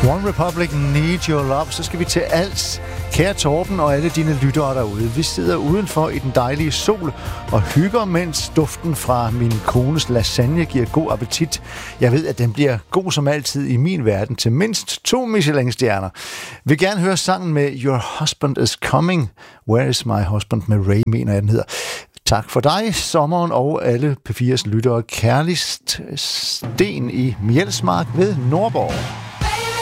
One Republic, Need Your Love. Så skal vi til Als. Kære Torben og alle dine lyttere derude. Vi sidder udenfor i den dejlige sol og hygger, mens duften fra min kones lasagne giver god appetit. Jeg ved, at den bliver god som altid i min verden til mindst 2 Michelin-stjerner. Vil gerne høre sangen med Your Husband Is Coming. Where Is My Husband med Ray, mener jeg den hedder. Tak for dig, sommeren og alle P4's lyttere. Kærligst Sten i Mjelsmark ved Nordborg.